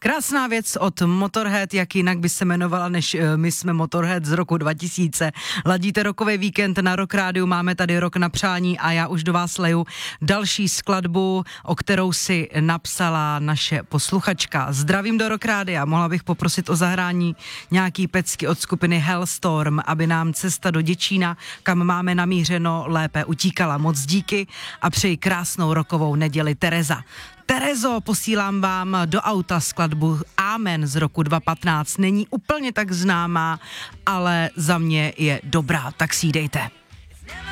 Krásná věc od Motorhead, jak jinak by se jmenovala, než My jsme Motorhead z roku 2000. Ladíte rokový víkend na Rock Rádiu, máme tady Rok na přání a já už do vás leju další skladbu, o kterou si napsala naše posluchačka. Zdravím do Rock Rádia, mohla bych poprosit o zahrání nějaký pecky od skupiny Hellstorm, aby nám cesta do Děčína, kam máme namířeno, lépe utíkala. Moc díky a přeji krásnou rokovou neděli. Tereza. Terezo, posílám vám do auta skladbu Amen z roku 2015. Není úplně tak známá, ale za mě je dobrá, tak si ji dejte.